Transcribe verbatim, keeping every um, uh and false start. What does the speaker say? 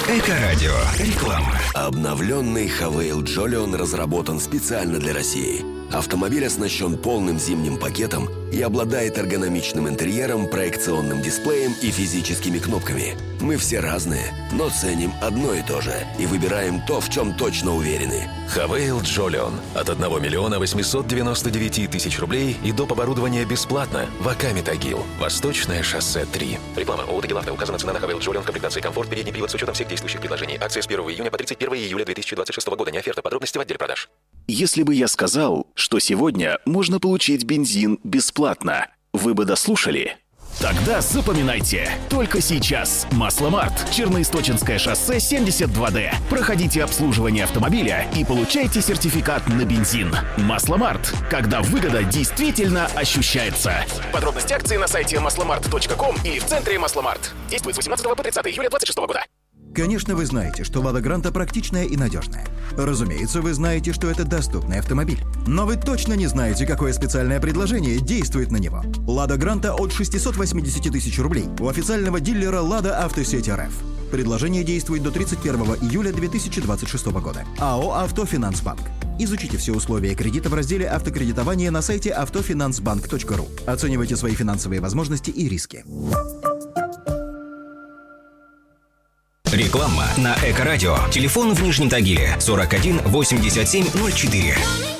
Эко-радио. Реклама. Обновленный Хавейл Джолион разработан специально для России. Автомобиль оснащен полным зимним пакетом и обладает эргономичным интерьером, проекционным дисплеем и физическими кнопками. Мы все разные, но ценим одно и то же и выбираем то, в чем точно уверены. Хавейл Джолион. От одного миллиона восемьсот девяносто девять тысяч рублей и доп. Оборудования бесплатно. Ваками Тагил. Восточное шоссе три. Реклама. ООО «Тагил-Авто». Указана цена на Хавейл Джолион в комплектации «Комфорт». Передний привод с учетом всех действующих предложений. Акция с первого июня по тридцать первое июля две тысячи двадцать шестого года. Не оферта. Подробности в отделе продаж. Если бы я сказал, что сегодня можно получить бензин бесплатно, вы бы дослушали? Тогда запоминайте. Только сейчас. Масломарт. Черноисточинское шоссе семьдесят два дэ. Проходите обслуживание автомобиля и получайте сертификат на бензин. Масломарт. Когда выгода действительно ощущается. Подробности акции на сайте масломарт точка ком и в центре Масломарт. Действует с восемнадцатого по тридцатое июля двадцать шестого года. Конечно, вы знаете, что «Лада Гранта» практичная и надежная. Разумеется, вы знаете, что это доступный автомобиль. Но вы точно не знаете, какое специальное предложение действует на него. «Лада Гранта» от шестисот восьмидесяти тысяч рублей у официального дилера «Лада Автосеть РФ». Предложение действует до тридцать первого июля две тысячи двадцать шестого года. АО «Автофинансбанк». Изучите все условия кредита в разделе «Автокредитование» на сайте автофинансбанк точка ру. Оценивайте свои финансовые возможности и риски. Реклама на Эко-радио. Телефон в Нижнем Тагиле сорок один восемьдесят семь ноль четыре.